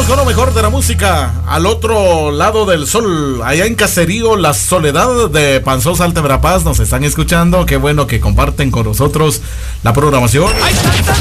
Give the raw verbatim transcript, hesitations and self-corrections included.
con lo mejor de la música al otro lado del sol, allá en Caserío La Soledad de Panzón, Salta, Verapaz. Nos están escuchando, qué bueno que comparten con nosotros la programación.